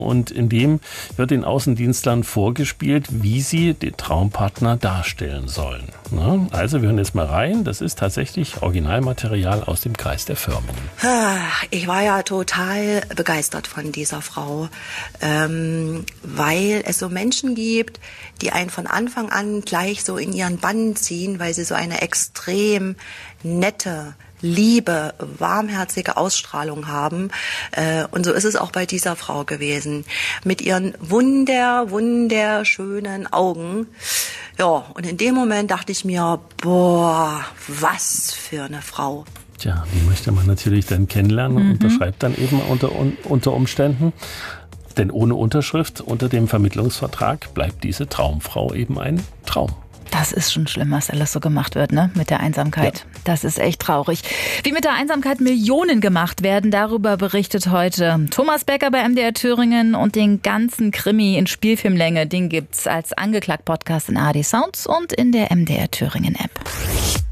Und in dem wird den Außendienstlern vorgespielt, wie sie den Traumpartner darstellen sollen. Also wir hören jetzt mal rein. Das ist tatsächlich Originalmaterial aus dem Kreis der Firmen. Ich war ja total begeistert von dieser Frau, weil es so Menschen gibt, die einen von Anfang an gleich so in ihren Bann ziehen, weil sie so eine extrem nette, liebe, warmherzige Ausstrahlung haben. Und so ist es auch bei dieser Frau gewesen. Mit ihren wunderschönen Augen. Ja, und in dem Moment dachte ich mir, boah, was für eine Frau. Tja, die möchte man natürlich dann kennenlernen und unterschreibt dann eben unter Umständen. Denn ohne Unterschrift unter dem Vermittlungsvertrag bleibt diese Traumfrau eben ein Traum. Das ist schon schlimm, was alles so gemacht wird, ne? Mit der Einsamkeit. Ja. Das ist echt traurig. Wie mit der Einsamkeit Millionen gemacht werden, darüber berichtet heute Thomas Becker bei MDR Thüringen, und den ganzen Krimi in Spielfilmlänge, den gibt's als Angeklagt-Podcast in ARD Sounds und in der MDR Thüringen App.